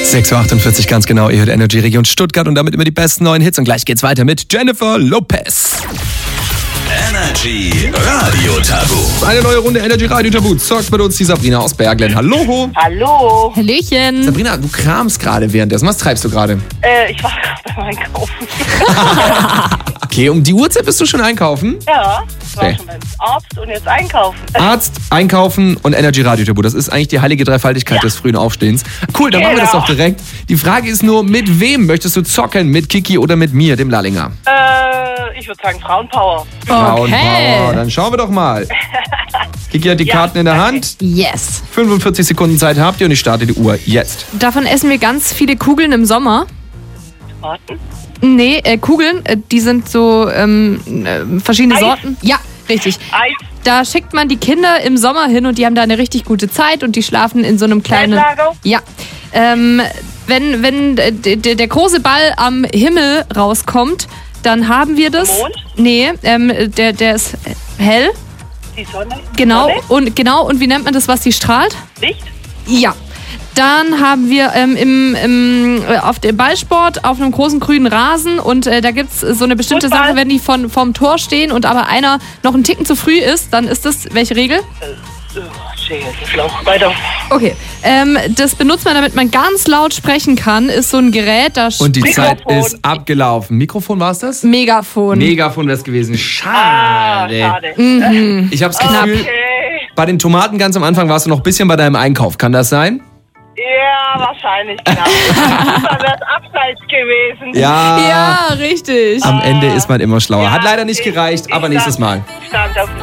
6.48 Uhr ganz genau. Ihr hört Energy Region Stuttgart und damit immer die besten neuen Hits. Und gleich geht's weiter mit Jennifer Lopez. Energy Radio Tabu. Eine neue Runde Energy Radio Tabu. Zockt mit uns die Sabrina aus Berglen. Hallo. Hallo. Hallöchen. Sabrina, du kramst gerade währenddessen. Was treibst du gerade? Ich war gerade beim Einkaufen. Okay, um die Uhrzeit bist du schon einkaufen? Ja, ich war Okay. schon beim Arzt und jetzt einkaufen. Arzt, Einkaufen und Energy Radio Tabu. Das ist eigentlich die heilige Dreifaltigkeit des frühen Aufstehens. Cool, dann machen wir das Genau. doch direkt. Die Frage ist nur, mit wem möchtest du zocken? Mit Kiki oder mit mir, dem Lallinger? Ich würde sagen Frauenpower. Frauenpower. Dann schauen wir doch mal. Kiki hat die Karten in der Hand. Yes. 45 Sekunden Zeit habt ihr und ich starte die Uhr jetzt. Davon essen wir ganz viele Kugeln im Sommer. Warten. Nee, Kugeln, die sind so verschiedene Eis? Sorten. Ja, richtig. Eis. Da schickt man die Kinder im Sommer hin und die haben da eine richtig gute Zeit und die schlafen in so einem kleinen... Zeltlager? Ja. Wenn der große Ball am Himmel rauskommt, dann haben wir das... Mond? Nee, der ist hell. Die Sonne. Genau. Sonne? Und wie nennt man das, was die strahlt? Licht. Ja. Dann haben wir auf dem Ballsport auf einem großen grünen Rasen und da gibt es so eine bestimmte Fußball. Sache, wenn die vorm Tor stehen und aber einer noch einen Ticken zu früh ist, dann ist das, welche Regel? Schlauch. Weiter. Okay, das benutzt man, damit man ganz laut sprechen kann, ist so ein Gerät, da Und die Zeit Mikrofon. ist abgelaufen. Mikrofon war es das? Megafon. Megafon wäre es gewesen. Schade. Schade. Ich habe das Gefühl, Okay. bei den Tomaten ganz am Anfang warst du noch ein bisschen bei deinem Einkauf. Kann das sein? Ja, wahrscheinlich, genau. Da wäre es abseits gewesen. Ja. Ja, richtig. Am Ende ist man immer schlauer. Ja, Hat leider nicht gereicht, aber ich nächstes Mal. stand auf